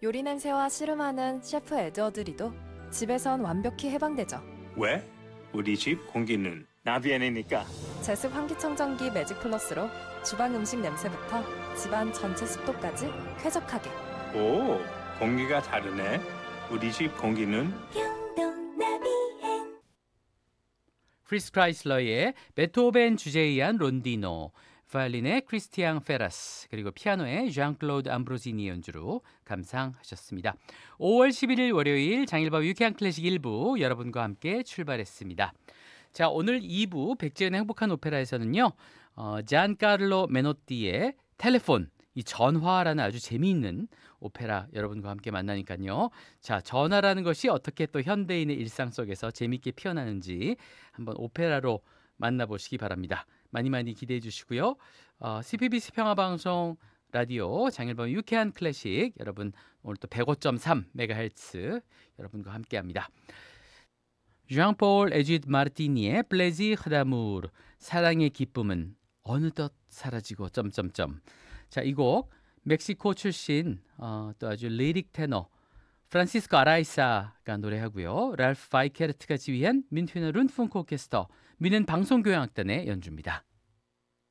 요리 냄새와 씨름하는 셰프 에드워드 리도 집에선 완벽히 해방되죠. 왜? 우리 집 공기는 나비엔이니까. 제습 환기청정기 매직 플러스로 주방 음식 냄새부터 집안 전체 습도까지 쾌적하게. 오, 공기가 다르네. 우리 집 공기는 프리스 크라이슬러의 베토벤 주제에 의한 론디노, 바이올린의 크리스티앙 페라스, 그리고 피아노의 ዣ앙클로드 암브로시니 연주로 감상하셨습니다. 5월 11일 월요일 장일바의 유쾌한 클래식 1부 여러분과 함께 출발했습니다. 자, 오늘 2부 백지연의 행복한 오페라에서는요. 잔카를로 메노띠의 텔레폰, 이 전화라는 아주 재미있는 오페라 여러분과 함께 만나니까요. 자, 전화라는 것이 어떻게 또 현대인의 일상 속에서 재미있게 피어나는지 한번 오페라로 만나보시기 바랍니다. 많이 많이 기대해 주시고요. CPBC 평화방송 라디오 장일범 유쾌한 클래식 여러분 오늘 또 105.3MHz 여러분과 함께합니다. ዣ앙폴 에쥐드 마르티니의 플레지르 다무르 사랑의 기쁨은 어느덧 사라지고 점점점. 자, 이 곡 멕시코 출신 또 아주 리릭 테너 프란시스코 아라이사가 노래하고요. 랄프 바이케르트가 지휘한 뮌헨의 룬풍크 오케스터 뮌헨 방송교향악단의 연주입니다.